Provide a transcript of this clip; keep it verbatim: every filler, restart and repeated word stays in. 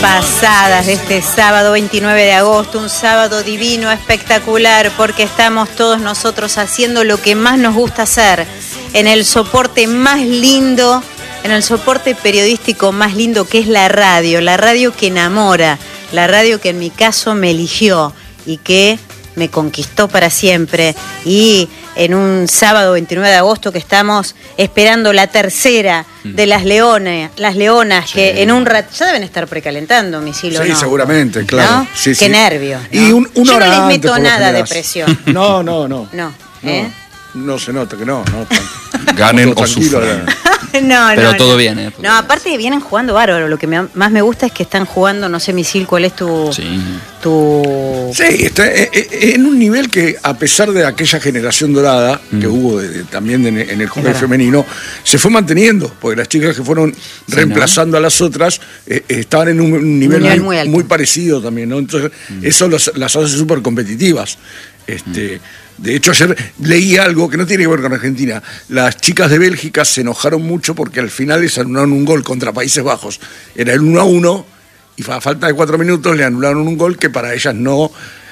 pasadas de este sábado veintinueve de agosto, un sábado divino, espectacular, porque estamos todos nosotros haciendo lo que más nos gusta hacer, en el soporte más lindo, en el soporte periodístico más lindo que es la radio, la radio que enamora, la radio que en mi caso me eligió y que me conquistó para siempre. Y en un sábado veintinueve de agosto que estamos esperando la tercera de las leones, las leonas, sí, que en un rato ya deben estar precalentando, Misilo, sí, ¿no? seguramente, claro. ¿No? Sí, Qué sí. nervio, ¿no? Y un, una Yo hora no les antes, meto por lo nada de general. presión. No, no, no. No, No, ¿eh? no se nota que no, no. Ganen todo o sufran. No, Pero no, todo no. bien, ¿eh? No, aparte vienen jugando bárbaro. Lo que me, más me gusta es que están jugando, no sé, Misil, ¿cuál es tu...? Sí. tu... Sí, está eh, eh, en un nivel que, a pesar de aquella generación dorada mm. que hubo de, de, también de, en el hockey femenino, se fue manteniendo, porque las chicas que fueron sí, reemplazando ¿no? a las otras eh, estaban en un, un nivel, un nivel muy, muy, muy parecido también, ¿no? Entonces, mm. eso los, las hace súper competitivas. Este... Mm. De hecho, ayer leí algo que no tiene que ver con Argentina. Las chicas de Bélgica se enojaron mucho porque al final les anularon un gol contra Países Bajos. Era el uno a uno y a falta de cuatro minutos le anularon un gol que para ellas no